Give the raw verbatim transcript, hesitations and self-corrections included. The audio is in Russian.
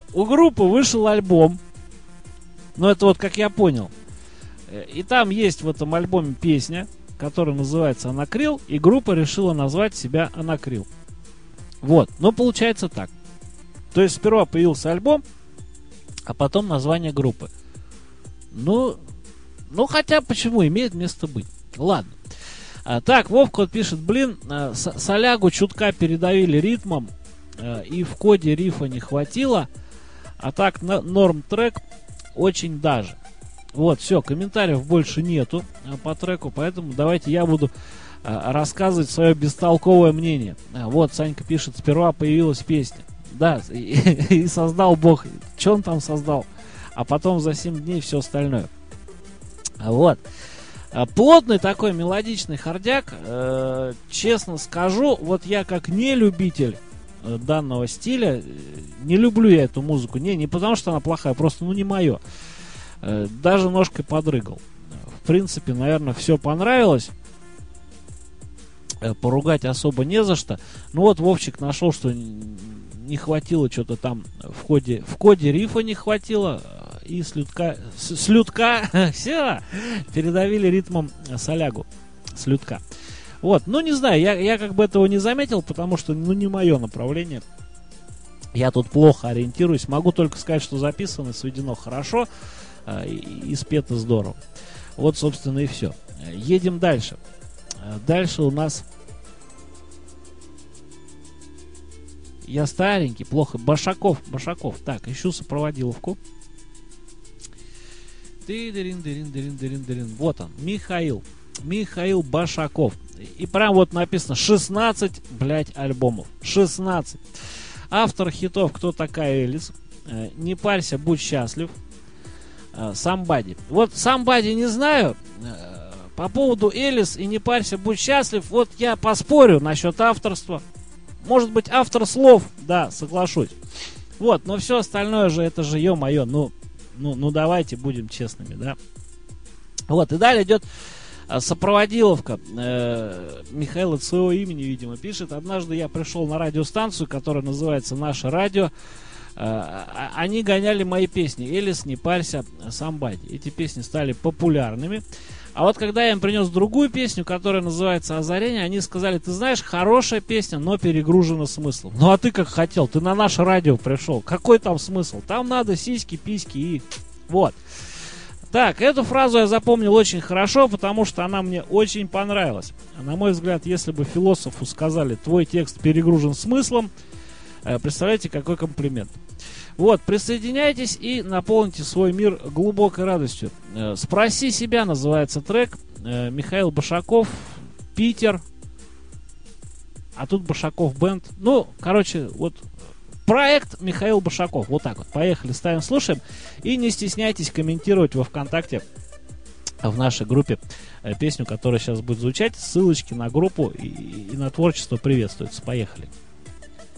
у группы вышел альбом. Ну, это вот как я понял. И там есть в этом альбоме песня, которая называется «Анакрил», и группа решила назвать себя «Анакрил». Вот, ну получается так. То есть сперва появился альбом, а потом название группы. Ну, ну хотя почему, имеет место быть. Ладно. А, так, Вовка вот пишет, блин, а, с- солягу чутка передавили ритмом, а, и в коде рифа не хватило, а так на, норм трек очень даже. Вот, все, комментариев больше нету а, по треку, поэтому давайте я буду а, рассказывать свое бестолковое мнение. А, вот, Санька пишет, сперва появилась песня. Да, и, и создал Бог. Что он там создал? А потом за семь дней все остальное. А, вот. А, плотный такой мелодичный хардяк. Э, честно скажу, вот я как не любитель э, данного стиля, э, не люблю я эту музыку. Не, не потому что она плохая, просто ну не мое. Даже ножкой подрыгал. В принципе, наверное, все понравилось. Поругать особо не за что. Ну вот Вовчик нашел, что не хватило что-то там в коде. В коде рифа не хватило. И слютка, слютка все передавили ритмом солягу. Слютка. Вот, ну не знаю, я, я как бы этого не заметил, потому что ну не мое направление. Я тут плохо ориентируюсь. Могу только сказать, что записано, сведено хорошо. И, и спето здорово. Вот, собственно, и все. Едем дальше. Дальше у нас... Я старенький, плохо. Башаков, Башаков. Так, ищу сопроводиловку. Вот он, Михаил. Михаил Башаков. И прям вот написано шестнадцать, блядь, альбомов. шестнадцать. Автор хитов «Кто такая Элис?», «Не парься, будь счастлив», Somebody. Вот Somebody не знаю. По поводу Элис и «Не парься, будь счастлив», вот я поспорю насчет авторства. Может быть, автор слов, да, соглашусь. Вот, но все остальное же, это же ё-моё, ну, ну, ну давайте будем честными, да. Вот, и далее идет сопроводиловка. э, Михаил от своего имени, видимо, пишет. Однажды я пришел на радиостанцию, которая называется «Наше радио». Они гоняли мои песни «Элис», «Не парься», «Somebody». Эти песни стали популярными. А вот когда я им принес другую песню, которая называется «Озарение», они сказали: ты знаешь, хорошая песня, но перегружена смыслом. Ну а ты как хотел, ты на наше радио пришел. Какой там смысл? Там надо сиськи, письки и... Вот. Так, эту фразу я запомнил очень хорошо, потому что она мне очень понравилась. На мой взгляд, если бы философу сказали: твой текст перегружен смыслом, представляете, какой комплимент. Вот, присоединяйтесь и наполните свой мир глубокой радостью. «Спроси себя» называется трек. Михаил Башаков, Питер. А тут Башаков бенд. Ну, короче, вот проект Михаил Башаков. Вот так вот. Поехали, ставим, слушаем. И не стесняйтесь комментировать во ВКонтакте в нашей группе песню, которая сейчас будет звучать. Ссылочки на группу и, и на творчество приветствуются. Поехали.